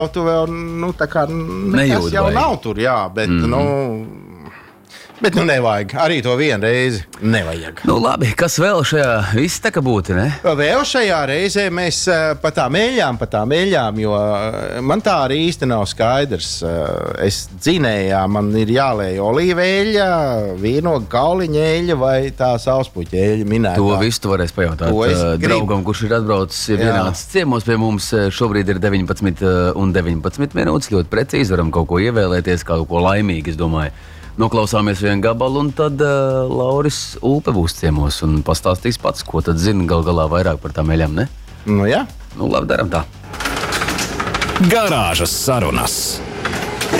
tu vēl, tā kā nekas jau nav tur, jā, bet, Bet nevajag. Arī to vienu reizi nevajag. Labi, kas vēl šajā viss tā kā būtu, ne? Vēl šajā reizē mēs pa tām eļļām, jo man tā arī īsti nav skaidrs. Es dzinējā, man ir jālēj olīveļļa, vīnoga kauliņa eļļa vai tā sauspuķa eļļa minētā. To visu tu varēs pajautāt draugam, kurš ir atbraucis vienāds ciemos pie mums. Šobrīd ir 19 un 19 minūtes. Ļoti precīzi varam kaut ko ievēlēties, kaut ko laimīgi, es domāju. Noklausāmies vienu gabalu, un tad Lauris Ulpe būs ciemos un pastāstīs pats, ko tad zina gal galā vairāk par tām eļām, ne? Jā. Labi, daram tā. Garāžas sarunas.